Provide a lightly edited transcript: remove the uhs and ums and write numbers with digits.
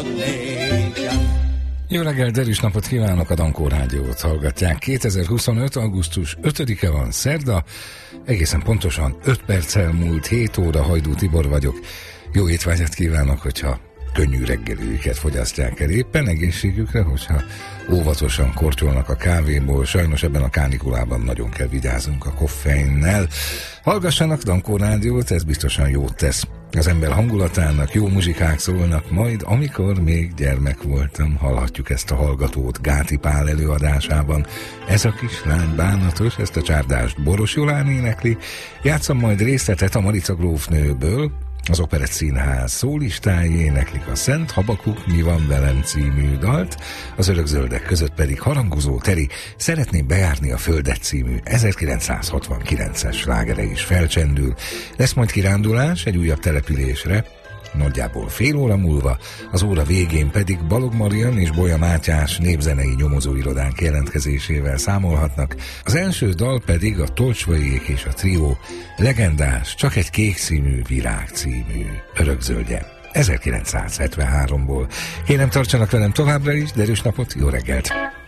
Jó reggel, derűs napot kívánok, a Dankó Rádiót hallgatják. 2025. augusztus 5-e van, szerda, egészen pontosan 5 perccel múlt 7 óra, Hajdú Tibor vagyok. Jó étvágyat kívánok, hogyha könnyű reggelőjüket fogyasztják el éppen, egészségükre, hogyha óvatosan kortyolnak a kávéból, sajnos ebben a kánikulában nagyon kell vigyázzunk a koffeinnel. Hallgassanak Dankó Rádiót, ez biztosan jót tesz az ember hangulatának, jó muzsikák szólnak, majd amikor még gyermek voltam, hallhatjuk ezt a hallgatót Gáti Pál előadásában. Ez a kislány bánatos, ezt a csárdást Boros Jolán énekli, játszom majd részletet a Marica grófnőből, az Operett Színház szólistái éneklik a Szent Habakuk Mi van velem című dalt, az Örökzöldek között pedig harangozó Teri Szeretném bejárni a földet című 1969-es slágere is felcsendül. Lesz majd kirándulás egy újabb településre, nagyjából fél óra múlva, az óra végén pedig Balog Marian és Bolya Mátyás népzenei nyomozóirodánk jelentkezésével számolhatnak. Az első dal pedig a Tolcsvaiék és a trió legendás, Csak egy kék színű virág című örökzöldje 1973-ból. Kérem, tartsanak velem továbbra is, derűs napot, jó reggelt!